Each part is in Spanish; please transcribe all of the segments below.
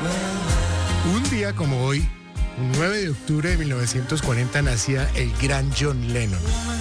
Un día como hoy, 9 de octubre de 1940, nacía el gran John Lennon.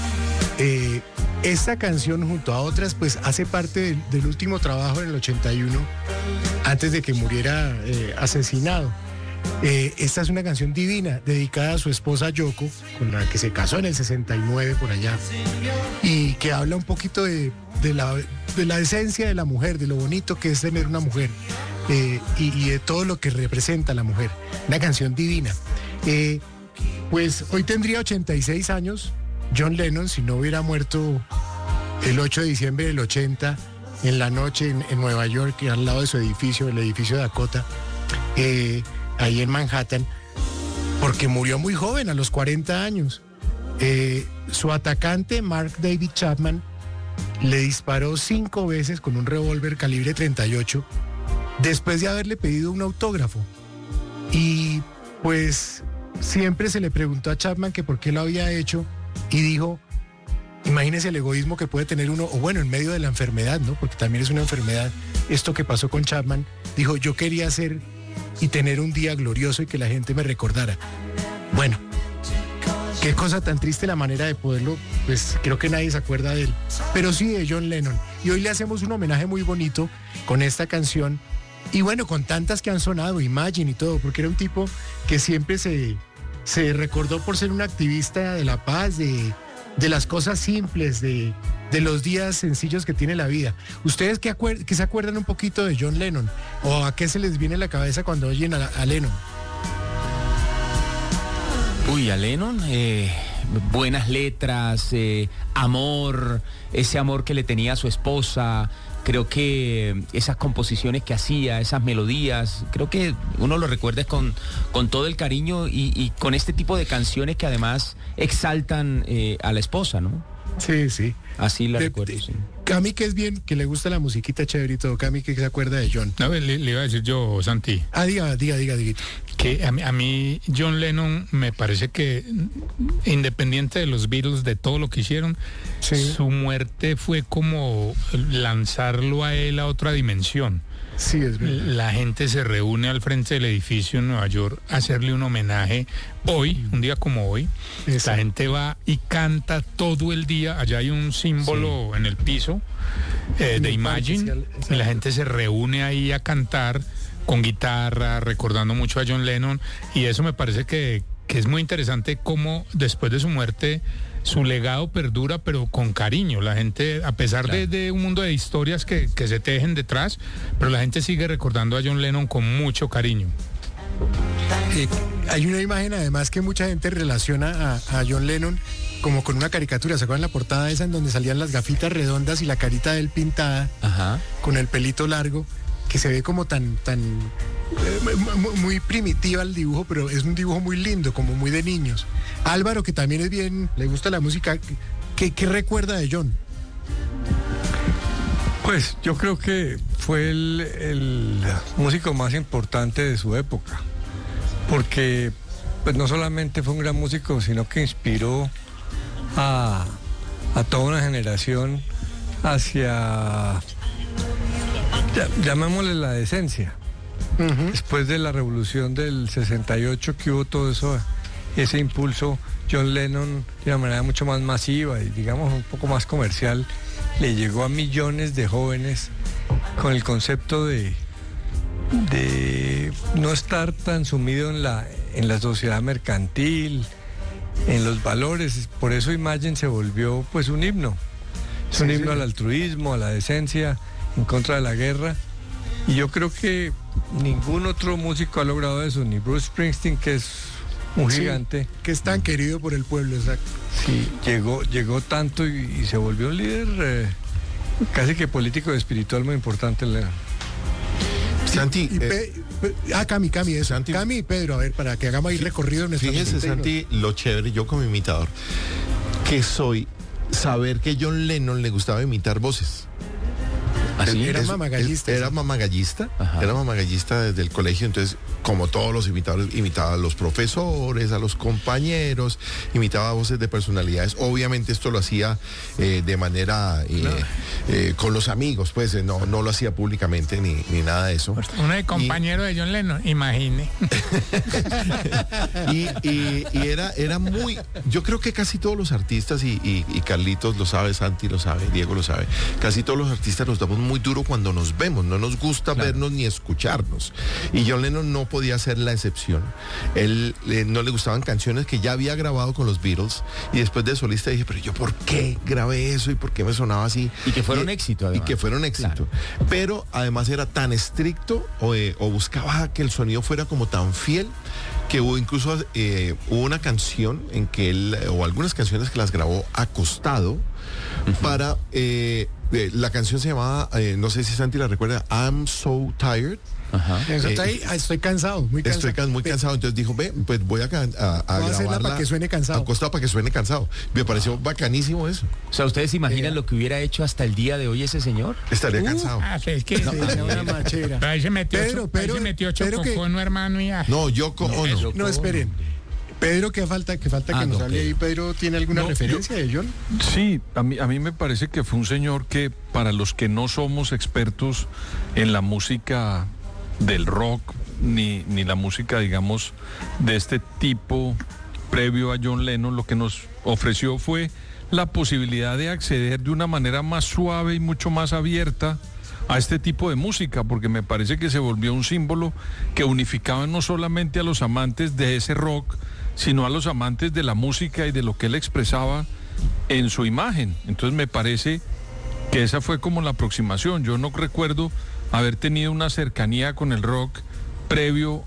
Esta canción, junto a otras, pues hace parte del último trabajo en el 81, antes de que muriera asesinado. Esta es una canción divina, dedicada a su esposa Yoko, con la que se casó en el 69 por allá, y que habla un poquito de la esencia de la mujer, de lo bonito que es tener una mujer, y de todo lo que representa la mujer. Una canción divina. Pues hoy tendría 86 años John Lennon, si no hubiera muerto el 8 de diciembre del 80, en la noche en Nueva York, al lado de su edificio, el edificio Dakota, ahí en Manhattan, porque murió muy joven, a los 40 años. Su atacante, Mark David Chapman, le disparó 5 veces con un revólver calibre 38, después de haberle pedido un autógrafo. Y pues siempre se le preguntó a Chapman que por qué lo había hecho, y dijo, imagínese el egoísmo que puede tener uno, o bueno, en medio de la enfermedad, ¿no? Porque también es una enfermedad. Esto que pasó con Chapman, dijo, yo quería hacer y tener un día glorioso y que la gente me recordara. Bueno, qué cosa tan triste la manera de poderlo, pues creo que nadie se acuerda de él, pero sí de John Lennon. Y hoy le hacemos un homenaje muy bonito con esta canción, y bueno, con tantas que han sonado, Imagine y todo, porque era un tipo que siempre se recordó por ser un activista de la paz, de las cosas simples, de los días sencillos que tiene la vida. ¿Ustedes qué se acuerdan un poquito de John Lennon? ¿O a qué se les viene a la cabeza cuando oyen a Lennon? Uy, a Lennon, buenas letras, amor, ese amor que le tenía a su esposa. Creo que esas composiciones que hacía, esas melodías, creo que uno lo recuerda con todo el cariño y con este tipo de canciones que además exaltan a la esposa, ¿no? Sí, sí. Así la recuerdo, sí. Cami, que es bien, que le gusta la musiquita chévere y todo. Cami, que se acuerda de John. No, le iba a decir yo, Santi. Diga. Que a mí John Lennon me parece que, independiente de los Beatles, de todo lo que hicieron, sí, su muerte fue como lanzarlo a él a otra dimensión. Sí, es verdad. La gente se reúne al frente del edificio en Nueva York a hacerle un homenaje hoy, un día como hoy. Eso. La gente va y canta todo el día. Allá hay un símbolo, sí, en el piso de Imagine, y la gente se reúne ahí a cantar con guitarra, recordando mucho a John Lennon, y eso me parece que es muy interesante cómo después de su muerte su legado perdura, pero con cariño. La gente, a pesar de un mundo de historias que se tejen detrás, pero la gente sigue recordando a John Lennon con mucho cariño. Hay una imagen además que mucha gente relaciona a John Lennon como con una caricatura. ¿Se acuerdan la portada esa en donde salían las gafitas redondas y la carita de él pintada? Ajá. Con el pelito largo, que se ve como tan muy primitiva el dibujo, pero es un dibujo muy lindo, como muy de niños. Álvaro, que también es bien, le gusta la música, ¿qué recuerda de John? Pues yo creo que fue el músico más importante de su época, porque pues no solamente fue un gran músico, sino que inspiró a toda una generación hacia, llamémosle, la decencia. Uh-huh. Después de la revolución del 68, que hubo todo eso, ese impulso, John Lennon, de una manera mucho más masiva y digamos un poco más comercial, le llegó a millones de jóvenes con el concepto de no estar tan sumido en la sociedad mercantil, en los valores. Por eso Imagine se volvió pues un himno. Es un himno al altruismo, a la decencia, en contra de la guerra. Y yo creo que ningún otro músico ha logrado eso, ni Bruce Springsteen, que es un gigante. Que es tan querido por el pueblo, exacto. Sí, llegó tanto y se volvió un líder casi que político y espiritual muy importante, Lennon. Santi. Cami, eso. Santi, Cami y Pedro, a ver, para que hagamos ahí recorrido en esta. Fíjese, Santi, lo chévere, yo como imitador, que soy saber que John Lennon le gustaba imitar voces. ¿Así? Era mamagallista. Era mamagallista, Ajá. era mamagallista desde el colegio, entonces, como todos los imitadores, imitaba a los profesores, a los compañeros, imitaba voces de personalidades. Obviamente esto lo hacía de manera con los amigos, pues no lo hacía públicamente ni nada de eso. Uno de compañero de John Lennon, imagine. Y era muy, yo creo que casi todos los artistas, y Carlitos lo sabe, Santi lo sabe, Diego lo sabe, casi todos los artistas nos damos muy duro cuando nos vemos, no nos gusta vernos ni escucharnos. Y John Lennon no podía ser la excepción. Él no le gustaban canciones que ya había grabado con los Beatles, y después de solista dije, pero yo ¿por qué grabé eso y por qué me sonaba así? Y que fueron éxito, además. Y que fueron éxito. Claro. Pero además era tan estricto o buscaba que el sonido fuera como tan fiel que hubo incluso hubo una canción en que él, o algunas canciones que las grabó acostado para la canción se llamaba, no sé si Santi la recuerda, I'm So Tired. Ajá. Eso está ahí, estoy cansado, muy cansado. Estoy muy cansado, entonces dijo, pues voy a hacerla grabarla para que suene cansado. acostado para que suene cansado. Me pareció bacanísimo eso. O sea, ¿ustedes se imaginan lo que hubiera hecho hasta el día de hoy ese señor? Estaría cansado. Es que Sí, una machera. Pero ahí se metió, Pedro, ahí se metió Pedro que- Chococono, hermano, y ya. No, Yoko Ono. No, esperen. Pedro, ¿qué falta que Ah, nos no, hable ahí? Pedro, ¿tiene alguna No, referencia de John? Sí, a mí me parece que fue un señor que, para los que no somos expertos en la música del rock, ni la música, digamos, de este tipo previo a John Lennon, lo que nos ofreció fue la posibilidad de acceder de una manera más suave y mucho más abierta a este tipo de música, porque me parece que se volvió un símbolo que unificaba no solamente a los amantes de ese rock, sino a los amantes de la música y de lo que él expresaba en su imagen. Entonces me parece que esa fue como la aproximación. Yo no recuerdo haber tenido una cercanía con el rock previo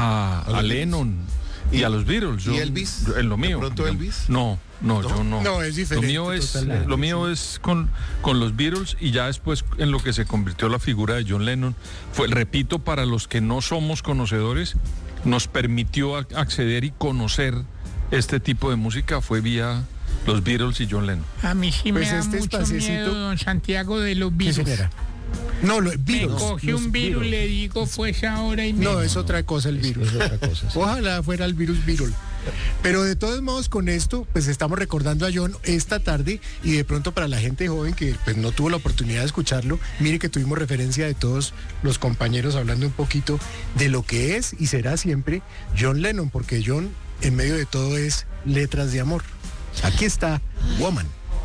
a Lennon y a los Beatles. ¿Y Elvis? En lo ¿De mío. pronto Elvis? No, yo no. No, es diferente, totalmente, Lo mío es con los Beatles, y ya después en lo que se convirtió la figura de John Lennon. Fue, repito, para los que no somos conocedores, nos permitió acceder y conocer este tipo de música fue vía los Beatles y John Lennon. A mí sí Pues me da este mucho espaciecito- miedo, don Santiago, de los ¿Qué virus. señora? No, los Me virus. cogí los un virus, le digo, pues ahora y No, media. es otra cosa el virus. Es otra cosa. Sí. Ojalá fuera el virus virul. Pero de todos modos, con esto, pues estamos recordando a John esta tarde, y de pronto para la gente joven que pues no tuvo la oportunidad de escucharlo, mire que tuvimos referencia de todos los compañeros hablando un poquito de lo que es y será siempre John Lennon, porque John en medio de todo es letras de amor. Aquí está Woman.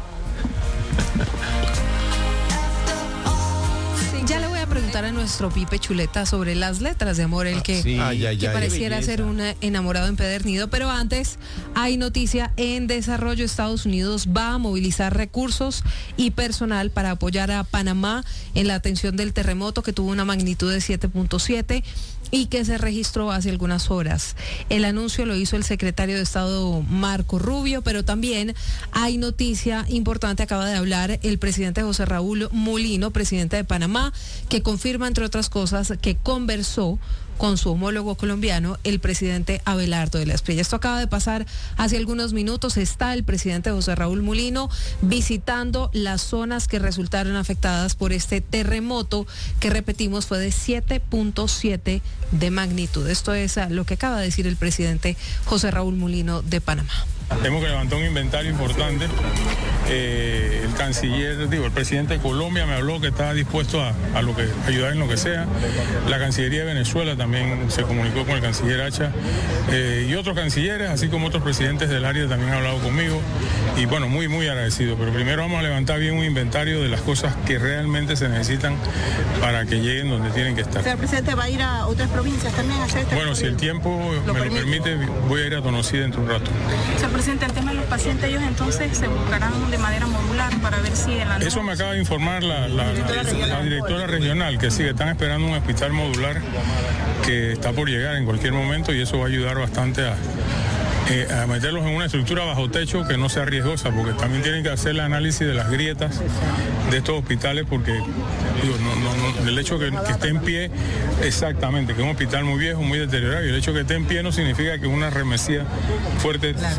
Ya le voy a preguntar a nuestro Pipe Chuleta sobre las letras de amor, el que, Sí. que pareciera ser un enamorado empedernido. Pero antes, hay noticia en desarrollo. Estados Unidos va a movilizar recursos y personal para apoyar a Panamá en la atención del terremoto que tuvo una magnitud de 7.7 y que se registró hace algunas horas. El anuncio lo hizo el secretario de Estado Marco Rubio, pero también hay noticia importante. Acaba de hablar el presidente José Raúl Mulino, presidente de Panamá, que confirma, entre otras cosas, que conversó con su homólogo colombiano, el presidente Abelardo de la Espriella. Esto acaba de pasar hace algunos minutos. Está el presidente José Raúl Mulino visitando las zonas que resultaron afectadas por este terremoto, que repetimos fue de 7.7 de magnitud. Esto es lo que acaba de decir el presidente José Raúl Mulino de Panamá. Hemos levantado un inventario importante. El canciller, el presidente de Colombia me habló que estaba dispuesto a ayudar en lo que sea. La Cancillería de Venezuela también se comunicó con el canciller Hacha, y otros cancilleres, así como otros presidentes del área también han hablado conmigo. Y bueno, muy, muy agradecido. Pero primero vamos a levantar bien un inventario de las cosas que realmente se necesitan para que lleguen donde tienen que estar. ¿El presidente va a ir a otras provincias también a hacer este Bueno, si el tiempo me lo permite, voy a ir a Tonosí dentro de un rato. Señor presidente, el tema de los pacientes, ellos entonces se buscarán de manera modular para ver si en la Eso me acaba de informar la directora regional, que sí, que están esperando un hospital modular que está por llegar en cualquier momento, y eso va a ayudar bastante a meterlos en una estructura bajo techo que no sea riesgosa, porque también tienen que hacer el análisis de las grietas de estos hospitales, porque el hecho que esté en pie, exactamente, que es un hospital muy viejo, muy deteriorado, y el hecho que esté en pie no significa que una remesía fuerte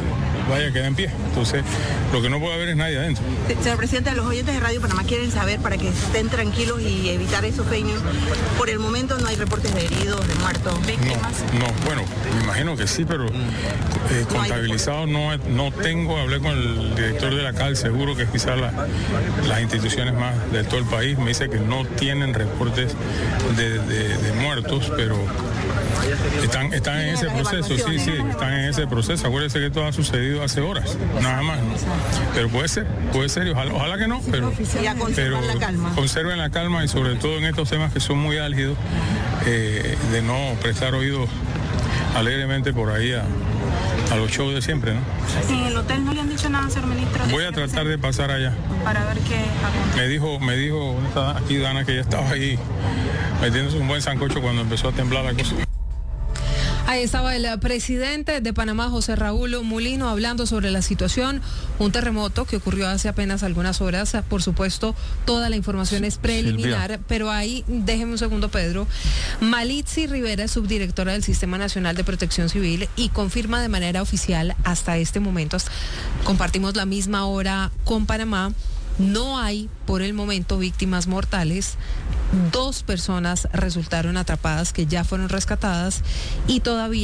vaya a quedar en pie. Entonces, lo que no puede haber es nadie adentro. Señor presidente, los oyentes de Radio Panamá quieren saber, para que estén tranquilos y evitar esos fake news, por el momento no hay reportes de heridos, de muertos, víctimas. No, bueno, me imagino que sí, pero contabilizado no tengo. Hablé con el director de la CAL, seguro que es quizás las instituciones más de todo el país, me dice que no tienen reportes de muertos, pero están en ese proceso, sí, están en ese proceso. Acuérdense que todo ha sucedido hace horas, nada más, ¿no? Pero puede ser, y ojalá que no, pero conserven la calma y sobre todo en estos temas que son muy álgidos, de no prestar oído alegremente por ahí a los shows de siempre, ¿no? En el hotel no le han dicho nada, señor ministro. Voy a tratar de pasar allá. Para ver qué acontece. Me dijo, ¿dónde está aquí Dana? Que ella estaba ahí metiéndose un buen sancocho cuando empezó a temblar la cosa. Ahí estaba el presidente de Panamá, José Raúl Mulino, hablando sobre la situación, un terremoto que ocurrió hace apenas algunas horas. Por supuesto, toda la información es preliminar, Silvia. Pero ahí, déjeme un segundo, Pedro. Malitzi Rivera es subdirectora del Sistema Nacional de Protección Civil y confirma de manera oficial hasta este momento, compartimos la misma hora con Panamá, no hay por el momento víctimas mortales. 2 personas resultaron atrapadas que ya fueron rescatadas y todavía